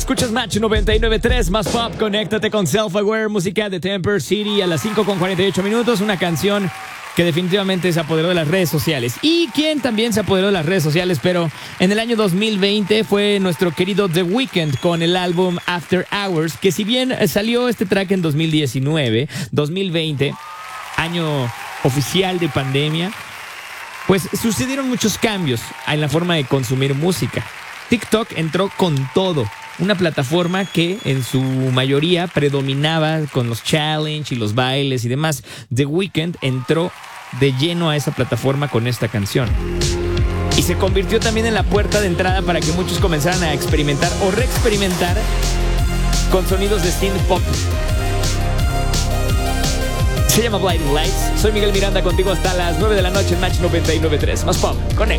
Escuchas Match 99.3, más pop, conéctate con Self-Aware, música de Temper City a las 5:48 Una canción que definitivamente se apoderó de las redes sociales. Y quien también se apoderó de las redes sociales, pero en el año 2020 fue nuestro querido The Weeknd con el álbum After Hours, que si bien salió este track en 2020, año oficial de pandemia, pues sucedieron muchos cambios en la forma de consumir música. TikTok entró con todo. Una plataforma que en su mayoría predominaba con los challenge y los bailes y demás. The Weeknd entró de lleno a esa plataforma con esta canción. Y se convirtió también en la puerta de entrada para que muchos comenzaran a experimentar o reexperimentar con sonidos de synth pop. Se llama Blinding Lights. Soy Miguel Miranda contigo hasta las 9 de la noche en Match 99.3. Más pop, conecta.